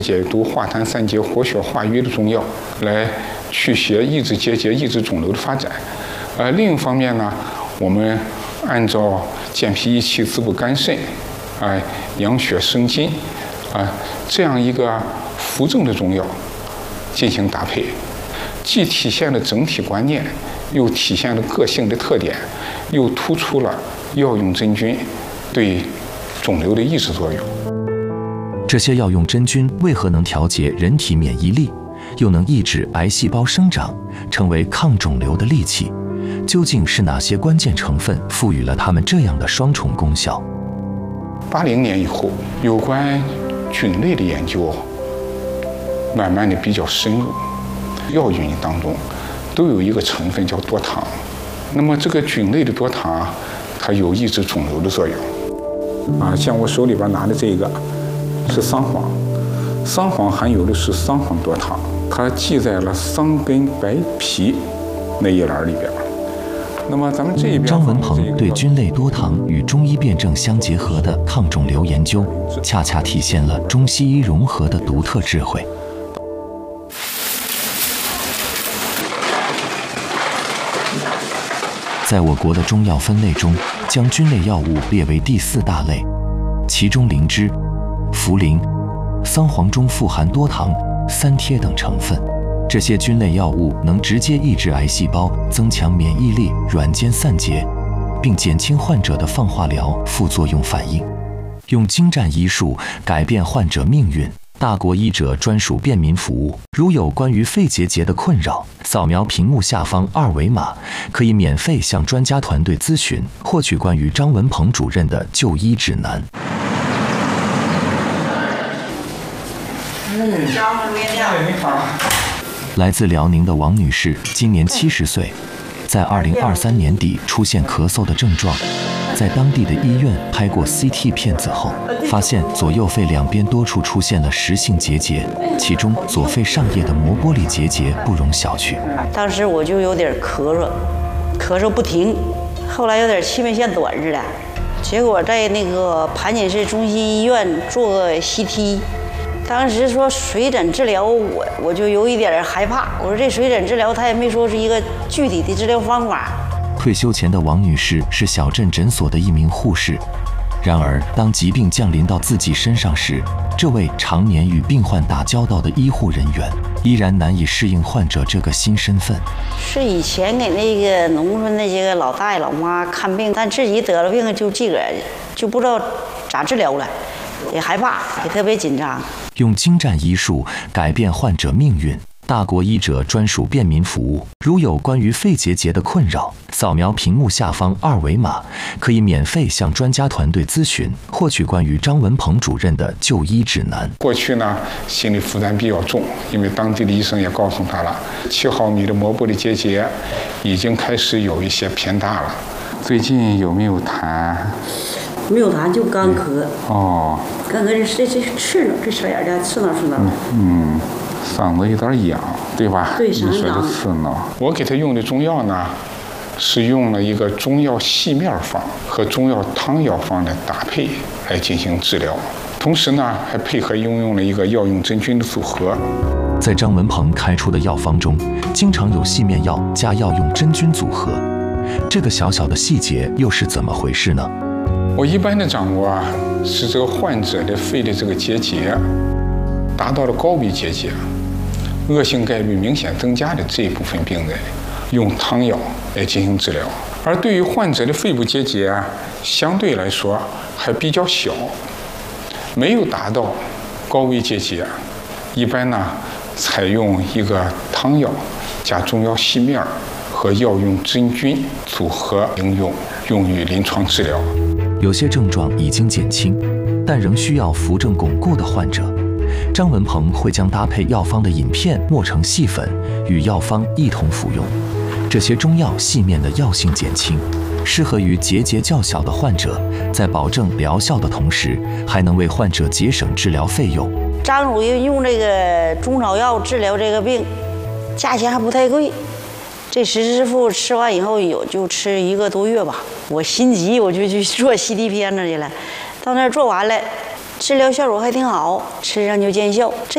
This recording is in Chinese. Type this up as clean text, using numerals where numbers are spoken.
解毒化痰散结活血化瘀的中药，来驱邪抑制结节、抑制肿瘤的发展。另一方面呢，我们按照健脾益气、滋补肝肾，养血生津，这样一个扶正的中药进行搭配，既体现了整体观念，又体现了个性的特点，又突出了药用真菌对肿瘤的抑制作用。 这些药用真菌为何能调节人体免疫力，又能抑制癌细胞生长，成为抗肿瘤的利器？究竟是哪些关键成分赋予了它们这样的双重功效？80年以后，有关菌类的研究慢慢的比较深入，药菌当中都有一个成分叫多糖。那么这个菌类的多糖，它有抑制肿瘤的作用。像我手里边拿的这个是桑黄，桑黄含有的是桑黄多糖，它记在了桑根白皮那一栏里边。那么咱们这一边，张文鹏对菌类多糖与中医辩证相结合的抗肿瘤研究，恰恰体现了中西医融合的独特智慧。在我国的中药分类中，将菌类药物列为第4大类，其中灵芝、茯苓、桑黄中富含多糖、三萜等成分。这些菌类药物能直接抑制癌细胞，增强免疫力、软坚散结，并减轻患者的放化疗副作用反应，用精湛医术改变患者命运。大国医者专属便民服务，如有关于肺结节的困扰，扫描屏幕下方2维码，可以免费向专家团队咨询，获取关于张文鹏主任的就医指南。你好。来自辽宁的王女士，今年70岁，在2023年底出现咳嗽的症状，在当地的医院拍过 CT 片子后，发现左右肺两边多处出现了实性结节，其中左肺上叶的膜玻璃结节不容小觑。 当时我就有点咳嗽不停，后来有点气脉线短似的，结果在那个盘锦市中心医院做个 CT。当时说水诊治疗，我就有一点害怕。我说这水诊治疗，他也没说是一个具体的治疗方法。 退休前的王女士是小镇诊所的一名护士，然而当疾病降临到自己身上时，这位常年与病患打交道的医护人员依然难以适应患者这个新身份。 是以前给那个农村那些个老大爷老妈看病，但自己得了病就自个儿就不知道咋治疗了，也害怕，也特别紧张。 用精湛医术改变患者命运，大国医者专属便民服务。如有关于肺结节的困扰，扫描屏幕下方2维码，可以免费向专家团队咨询，获取关于张文鹏主任的就医指南。过去呢，心理负担比较重，因为当地的医生也告诉他了，7毫米的膜玻璃结节已经开始有一些偏大了。最近有没有痰？ 没有痰，就干咳。 哦， 干咳这刺挠，这小眼儿刺挠。 嗓子有点痒，对吧？ 对，嗓子痒。 刺挠。我给他用的中药呢，是用了一个中药细面方和中药汤药方的搭配来进行治疗，同时呢，还配合应用了一个药用真菌的组合。在张文鹏开出的药方中，经常有细面药加药用真菌组合，这个小小的细节又是怎么回事呢？我一般的掌握是这个患者的肺的这个结节达到了高危结节，恶性概率明显增加的这一部分病人，用汤药来进行治疗。而对于患者的肺部结节相对来说还比较小，没有达到高危结节，一般呢采用一个汤药加中药细面和药用真菌组合应用，用于临床治疗。有些症状已经减轻，但仍需要扶正巩固的患者，张文鹏会将搭配药方的饮片磨成细粉，与药方一同服用。这些中药细面的药性减轻，适合于结节较小的患者，在保证疗效的同时，还能为患者节省治疗费用。 张主任用这个中草药治疗这个病，价钱还不太贵。这石师傅吃完以后就吃1个多月吧。我心急，我就去做 CT 片子去了。到那儿做完了，治疗效果还挺好，吃上就见效。